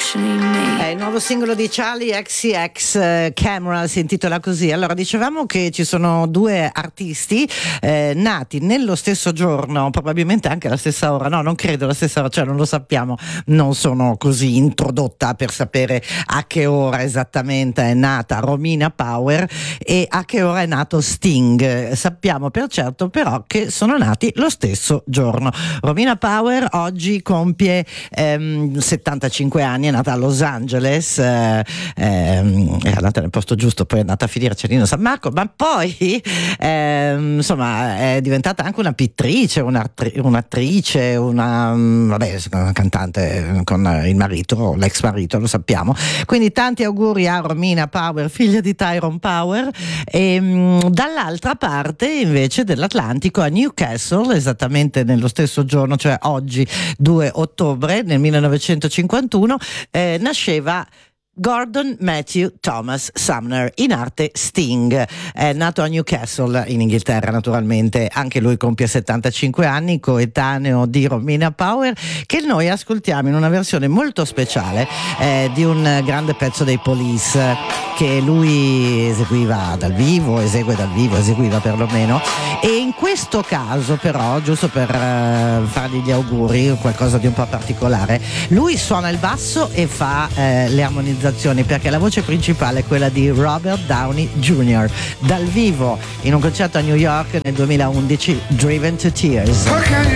È il nuovo singolo di Charlie XCX, Camera, si intitola così. Allora, dicevamo che ci sono due artisti nati nello stesso giorno, probabilmente anche alla stessa ora, no, non credo la stessa ora, cioè non lo sappiamo, non sono così introdotta per sapere a che ora esattamente è nata Romina Power e a che ora è nato Sting. Sappiamo per certo però che sono nati lo stesso giorno. Romina Power oggi compie 75 anni, è nata a Los Angeles, è nata nel posto giusto, poi è andata a finire a Cerino San Marco, ma poi insomma è diventata anche una pittrice, un'attrice, una cantante con il marito, l'ex marito, lo sappiamo. Quindi tanti auguri a Romina Power, figlia di Tyrone Power. E dall'altra parte invece dell'Atlantico, a Newcastle, esattamente nello stesso giorno, cioè oggi 2 ottobre nel 1951, nasceva Gordon Matthew Thomas Sumner, in arte Sting. È nato a Newcastle in Inghilterra, naturalmente, anche lui compie 75 anni, coetaneo di Romina Power, che noi ascoltiamo in una versione molto speciale di un grande pezzo dei Police che lui eseguiva eseguiva perlomeno, e in questo caso però, giusto per fargli gli auguri, qualcosa di un po' particolare, lui suona il basso e fa le armonizzazioni, perché la voce principale è quella di Robert Downey Jr. dal vivo in un concerto a New York nel 2011, Driven to Tears.